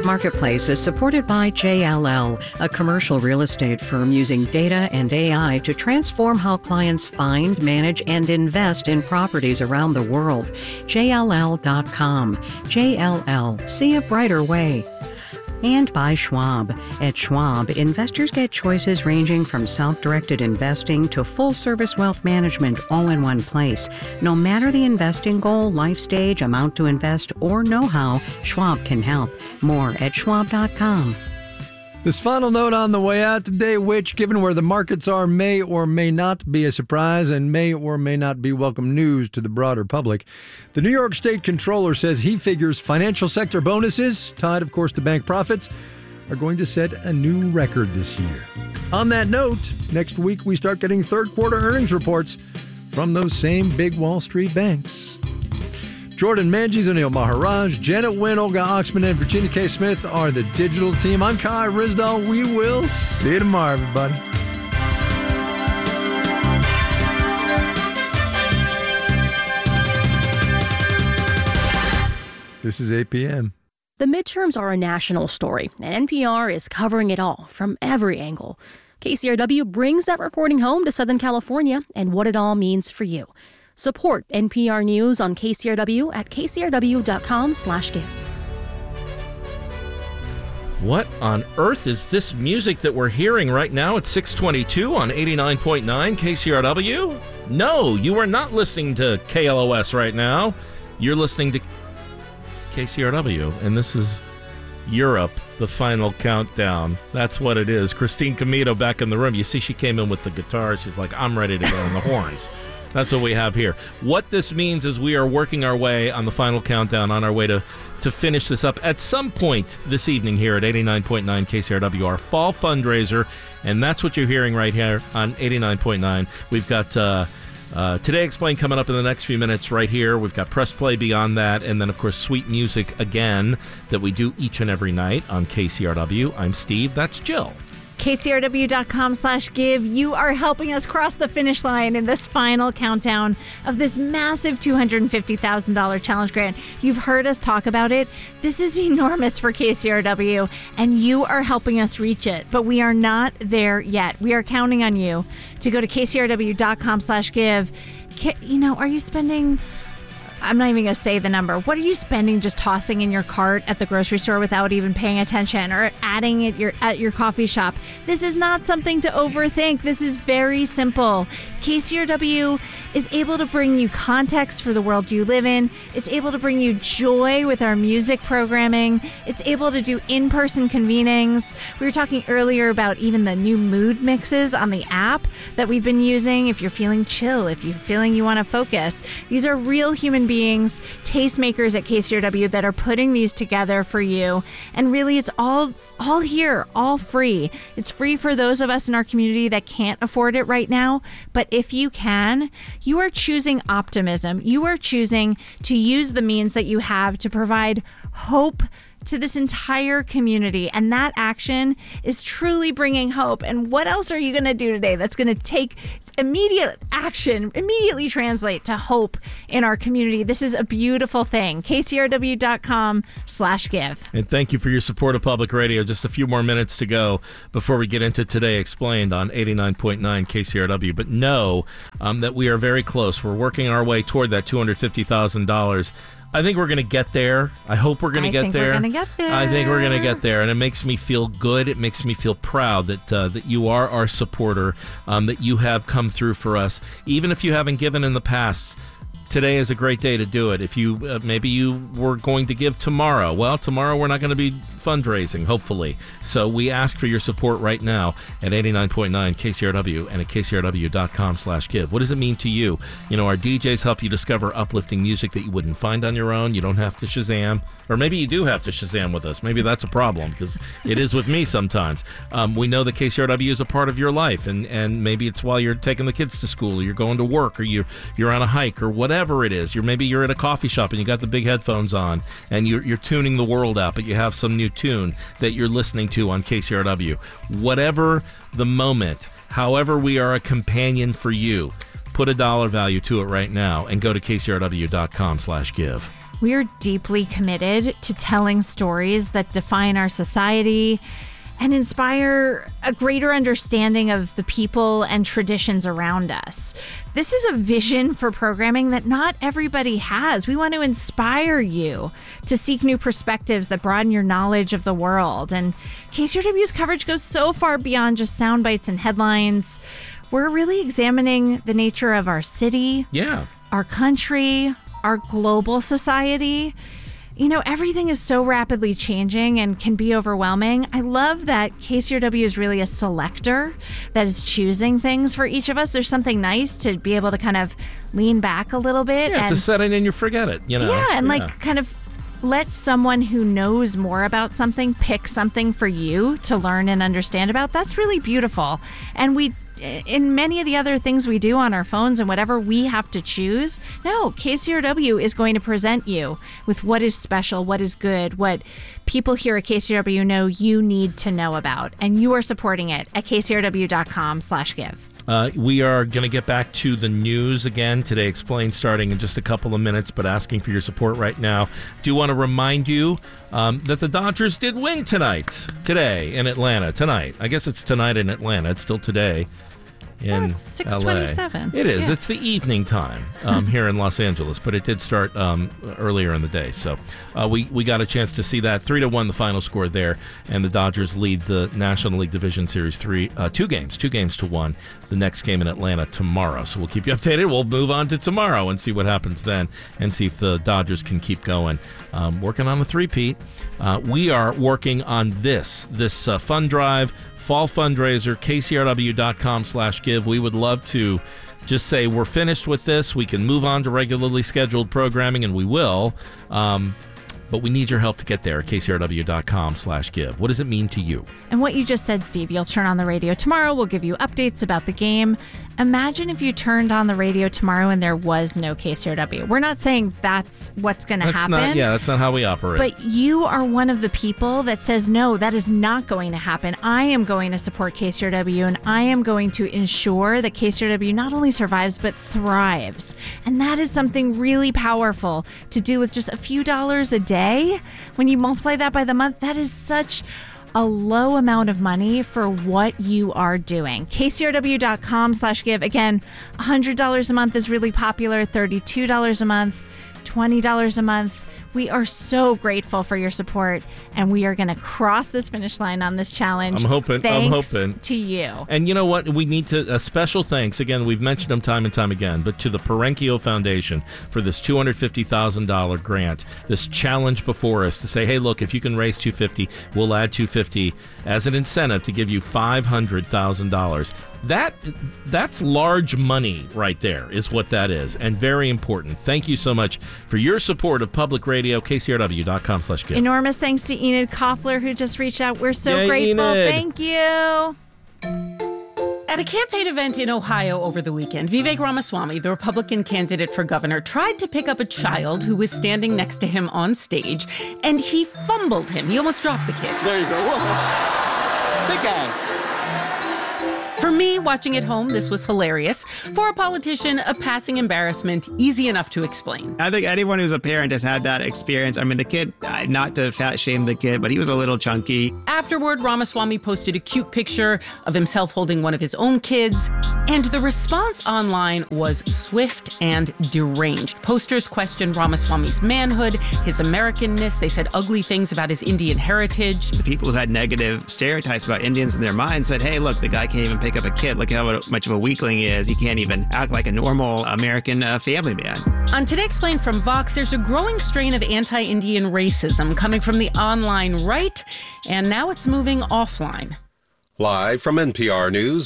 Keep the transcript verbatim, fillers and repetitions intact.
Marketplace is supported by J L L, a commercial real estate firm using data and A I to transform how clients find, manage, and invest in properties around the world. J L L dot com. J L L. See a brighter way. And by Schwab. At Schwab, investors get choices ranging from self-directed investing to full-service wealth management all in one place. No matter the investing goal, life stage, amount to invest, or know-how, Schwab can help. More at schwab dot com. This final note on the way out today, which, given where the markets are, may or may not be a surprise and may or may not be welcome news to the broader public. The New York State Comptroller says he figures financial sector bonuses, tied, of course, to bank profits, are going to set a new record this year. On that note, next week we start getting third quarter earnings reports from those same big Wall Street banks. Jordan Manges, Anil Maharaj, Janet Wynn, Olga Oxman, and Virginia K. Smith are the digital team. I'm Kai Rizdal. We will see you tomorrow, everybody. This is eight p.m. The midterms are a national story, and N P R is covering it all from every angle. K C R W brings that reporting home to Southern California and what it all means for you. Support N P R News on K C R W at k c r w dot com slash give. What on earth is this music that we're hearing right now at six twenty-two on eighty-nine point nine K C R W? No, you are not listening to K L O S right now. You're listening to K C R W, and this is Europe, the final countdown. That's what it is. Christine Comito back in the room. You see, she came in with the guitar. She's like, I'm ready to go on the horns. That's what we have here. What this means is we are working our way on the final countdown, on our way to, to finish this up at some point this evening here at eighty-nine point nine K C R W, our fall fundraiser, and that's what you're hearing right here on eighty-nine point nine. We've got uh, uh, Today Explained coming up in the next few minutes right here. We've got Press Play beyond that, and then, of course, Sweet Music again that we do each and every night on K C R W. I'm Steve. That's Jill. K C R W dot com slash give. You are helping us cross the finish line in this final countdown of this massive two hundred fifty thousand dollars challenge grant. You've heard us talk about it. This is enormous for K C R W, and you are helping us reach it. But we are not there yet. We are counting on you to go to K C R W dot com slash give. You know, are you spending... I'm not even going to say the number. What are you spending just tossing in your cart at the grocery store without even paying attention, or adding it your, at your coffee shop? This is not something to overthink. This is very simple. K C R W is able to bring you context for the world you live in. It's able to bring you joy with our music programming. It's able to do in-person convenings. We were talking earlier about even the new mood mixes on the app that we've been using. If you're feeling chill, if you're feeling you want to focus, these are real human beings, tastemakers at K C R W that are putting these together for you. And really, it's all all here, all free. It's free for those of us in our community that can't afford it right now. But if you can, you are choosing optimism. You are choosing to use the means that you have to provide hope to this entire community. And that action is truly bringing hope. And what else are you going to do today that's going to take immediate action, immediately translate to hope in our community? This is a beautiful thing. K C R W dot com slash give. And thank you for your support of public radio. Just a few more minutes to go before we get into Today Explained on eighty-nine point nine K C R W. But know um, that we are very close. We're working our way toward that two hundred fifty thousand dollars. I think we're going to get there. I hope we're going to get there. I think we're going to get there. I think we're going to get there. And it makes me feel good. It makes me feel proud that uh, that you are our supporter, um, that you have come through for us. Even if you haven't given in the past, today is a great day to do it. If you uh, maybe you were going to give tomorrow, well, tomorrow we're not going to be fundraising, hopefully. So we ask for your support right now at eighty-nine point nine K C R W and at K C R W dot com slash give. What does it mean to you? You know, our D Js help you discover uplifting music that you wouldn't find on your own. You don't have to Shazam. Or maybe you do have to Shazam with us. Maybe that's a problem, because it is with me sometimes. Um, we know that K C R W is a part of your life, and, and maybe it's while you're taking the kids to school, or you're going to work, or you're, you're on a hike, or whatever it is. You're maybe you're at a coffee shop and you got the big headphones on, and you're, you're tuning the world out, but you have some new tune that you're listening to on K C R W. Whatever the moment, however we are a companion for you, put a dollar value to it right now and go to K C R W dot com slash give. We are deeply committed to telling stories that define our society and inspire a greater understanding of the people and traditions around us. This is a vision for programming that not everybody has. We want to inspire you to seek new perspectives that broaden your knowledge of the world. And K C R W's coverage goes so far beyond just sound bites and headlines. We're really examining the nature of our city, yeah, our country, our global society. You know, everything is so rapidly changing and can be overwhelming. I love that K C R W is really a selector that is choosing things for each of us. There's something nice to be able to kind of lean back a little bit. Yeah, and, it's a setting and you forget it, you know? Yeah, and yeah. like kind of let someone who knows more about something pick something for you to learn and understand about. That's really beautiful. And we in many of the other things we do on our phones and whatever we have to choose, no, K C R W is going to present you with what is special, what is good, what people here at K C R W know you need to know about. And you are supporting it at kcrw.com slash give. Uh, we are going to get back to the news again today, Explained, starting in just a couple of minutes, but asking for your support right now. Do want to remind you um, that the Dodgers did win tonight, today in Atlanta, tonight. I guess it's tonight in Atlanta. It's still today in oh, six twenty-seven. It is. Yeah. It's the evening time um, here in Los Angeles, but it did start um, earlier in the day. So uh, we, we got a chance to see that. Three to one, the final score there, and the Dodgers lead the National League Division Series three, uh, two games, two games to one. The next game in Atlanta tomorrow. So we'll keep you updated. We'll move on to tomorrow and see what happens then, and see if the Dodgers can keep going. Um, working on a three-peat. Uh, we are working on this, this uh, fund drive. Fall fundraiser, kcrw.com slash give. We would love to just say we're finished with this. We can move on to regularly scheduled programming, and we will. Um, but we need your help to get there at kcrw.com slash give. What does it mean to you? And what you just said, Steve, you'll turn on the radio tomorrow. We'll give you updates about the game. Imagine if you turned on the radio tomorrow and there was no K C R W. We're not saying that's what's going to happen. Not, yeah, that's not how we operate. But you are one of the people that says, no, that is not going to happen. I am going to support K C R W, and I am going to ensure that K C R W not only survives, but thrives. And that is something really powerful to do with just a few dollars a day. When you multiply that by the month, that is such a low amount of money for what you are doing. kcrw.com slash give. Again, one hundred dollars a month is really popular, thirty-two dollars a month, twenty dollars a month. We are so grateful for your support, and we are going to cross this finish line on this challenge. I'm hoping. Thanks I'm hoping. to you. And you know what? We need to, a special thanks, again, we've mentioned them time and time again, but to the Perenchio Foundation for this two hundred fifty thousand dollars grant, this challenge before us to say, hey, look, if you can raise two hundred fifty thousand dollars, we'll add two hundred fifty thousand dollars as an incentive to give you five hundred thousand dollars. That that's large money right there is what that is, and very important. Thank you so much for your support of public radio. kcrw.com slash give. Enormous thanks to Enid Koffler, who just reached out. We're so Yay, grateful. Enid. Thank you. At a campaign event in Ohio over the weekend, Vivek Ramaswamy, the Republican candidate for governor, tried to pick up a child who was standing next to him on stage, and he fumbled him. He almost dropped the kid. There you go. Whoa. Big guy. For me, watching at home, this was hilarious. For a politician, a passing embarrassment, easy enough to explain. I think anyone who's a parent has had that experience. I mean, the kid, not to fat shame the kid, but he was a little chunky. Afterward, Ramaswamy posted a cute picture of himself holding one of his own kids, and the response online was swift and deranged. Posters questioned Ramaswamy's manhood, his Americanness. They said ugly things about his Indian heritage. The people who had negative stereotypes about Indians in their mind said, hey, look, the guy can't even pick up a kid. Look how much of a weakling he is. He can't even act like a normal American uh, family man. On Today Explained from Vox, there's a growing strain of anti-Indian racism coming from the online right, and now it's moving offline. Live from N P R News.